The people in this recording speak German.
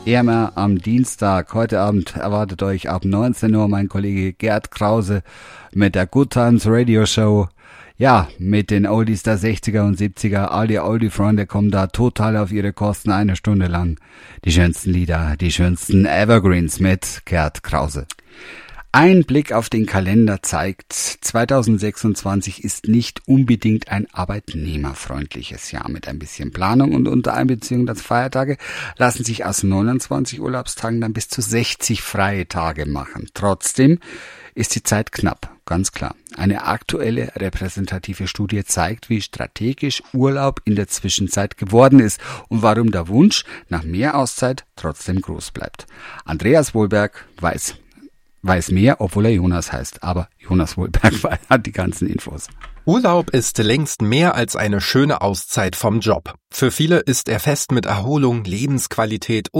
Immer am Dienstag. Heute Abend erwartet euch ab 19 Uhr mein Kollege Gerd Krause mit der Good Times Radio Show. Ja, mit den Oldies der 60er und 70er. All die Oldie-Freunde kommen da total auf ihre Kosten 1 Stunde lang. Die schönsten Lieder, die schönsten Evergreens mit Gerd Krause. Ein Blick auf den Kalender zeigt, 2026 ist nicht unbedingt ein arbeitnehmerfreundliches Jahr. Mit ein bisschen Planung und unter Einbeziehung der Feiertage lassen sich aus 29 Urlaubstagen dann bis zu 60 freie Tage machen. Trotzdem ist die Zeit knapp, ganz klar. Eine aktuelle repräsentative Studie zeigt, wie strategisch Urlaub in der Zwischenzeit geworden ist und warum der Wunsch nach mehr Auszeit trotzdem groß bleibt. Andreas Wohlberg weiß mehr, obwohl er Jonas heißt. Aber Jonas Wohlberg hat die ganzen Infos. Urlaub ist längst mehr als eine schöne Auszeit vom Job. Für viele ist er fest mit Erholung, Lebensqualität